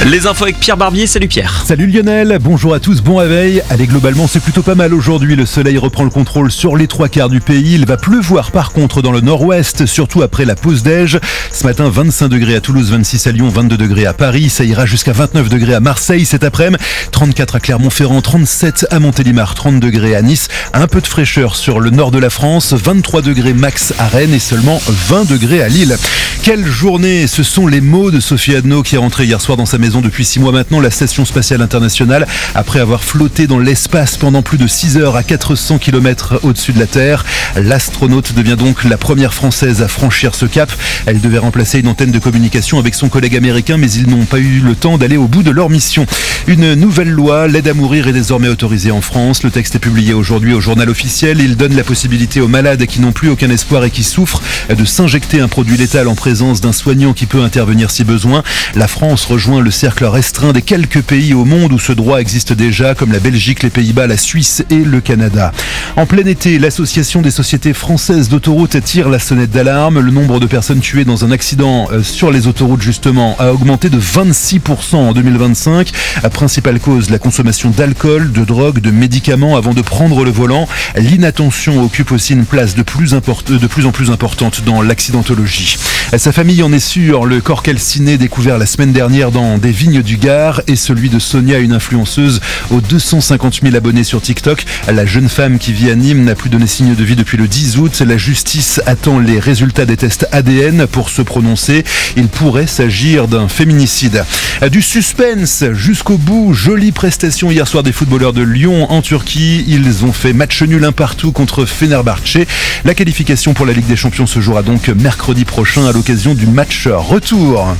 Les infos avec Pierre Barbier, salut Pierre. Salut Lionel, bonjour à tous, bon réveil. Allez, globalement c'est plutôt pas mal aujourd'hui, le soleil reprend le contrôle sur les 3/4 du pays. Il va pleuvoir par contre dans le nord-ouest, surtout après la pause déj. Ce matin 25 degrés à Toulouse, 26 à Lyon, 22 degrés à Paris. Ça ira jusqu'à 29 degrés à Marseille cet après-midi, 34 à Clermont-Ferrand, 37 à Montélimar, 30 degrés à Nice. Un peu de fraîcheur sur le nord de la France, 23 degrés max à Rennes et seulement 20 degrés à Lille. Quelle journée, ce sont les mots de Sophie Adno qui est rentrée hier soir dans sa maison depuis 6 mois maintenant, la Station Spatiale Internationale, après avoir flotté dans l'espace pendant plus de 6 heures à 400 km au-dessus de la Terre. L'astronaute devient donc la première française à franchir ce cap. Elle devait remplacer une antenne de communication avec son collègue américain, mais ils n'ont pas eu le temps d'aller au bout de leur mission. Une nouvelle loi, l'aide à mourir, est désormais autorisée en France. Le texte est publié aujourd'hui au journal officiel. Il donne la possibilité aux malades qui n'ont plus aucun espoir et qui souffrent de s'injecter un produit létal en présence d'un soignant qui peut intervenir si besoin. La France rejoint le cercle restreint des quelques pays au monde où ce droit existe déjà, comme la Belgique, les Pays-Bas, la Suisse et le Canada. En plein été, l'association des sociétés françaises d'autoroutes tire la sonnette d'alarme. Le nombre de personnes tuées dans un accident sur les autoroutes justement a augmenté de 26% en 2025. Principale cause, la consommation d'alcool, de drogue, de médicaments avant de prendre le volant. L'inattention occupe aussi une place de plus en plus importante dans l'accidentologie. Sa famille en est sûre, le corps calciné découvert la semaine dernière dans des vignes du Gard est celui de Sonia, une influenceuse aux 250 000 abonnés sur TikTok. La jeune femme qui vit à Nîmes n'a plus donné signe de vie depuis le 10 août. La justice attend les résultats des tests ADN pour se prononcer. Il pourrait s'agir d'un féminicide. Du suspense jusqu'au bout. Jolie prestation hier soir des footballeurs de Lyon en Turquie. Ils ont fait match nul un partout contre Fenerbahçe. La qualification pour la Ligue des Champions se jouera donc mercredi prochain à l'occasion du match retour.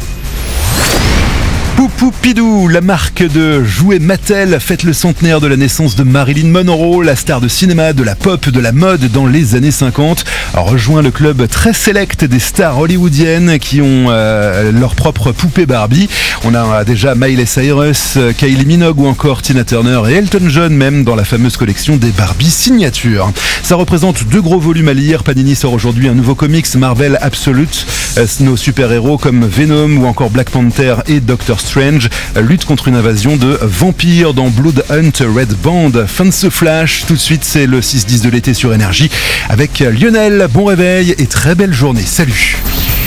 Poupoupidou, la marque de jouets Mattel fête le centenaire de la naissance de Marilyn Monroe, la star de cinéma, de la pop, de la mode dans les années 50. Rejoint le club très sélect des stars hollywoodiennes qui ont leur propre poupée Barbie. On a déjà Miley Cyrus, Kylie Minogue ou encore Tina Turner et Elton John même dans la fameuse collection des Barbie signature. Ça représente 2 gros volumes à lire. Panini sort aujourd'hui un nouveau comics Marvel Absolute. Nos super-héros comme Venom ou encore Black Panther et Doctor Strange lutte contre une invasion de vampires dans Blood Hunt Red Band. Fin de ce flash, tout de suite c'est le 6-10 de l'été sur Énergie avec Lionel. Bon réveil et très belle journée, salut.